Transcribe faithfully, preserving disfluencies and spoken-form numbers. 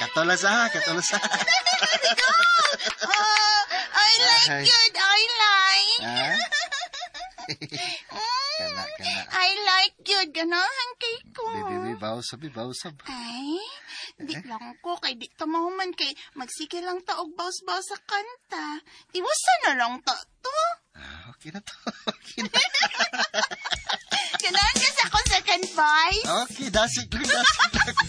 Katulas ha, katulas ha. Oh, I like Ay. good. I like. Ha? Kana, kana. I like good. Ganahan kay ko. Bibi, bawsab, bawsab. Ay, di lang ko. Kay di ta mahuman kay magsige lang ta og baws-baws sa kanta. Iwasa na lang ta to. Ah, okay na to. Okay na. Ganahan ka sa akong second voice. Okay, dasig lang, dasig lang.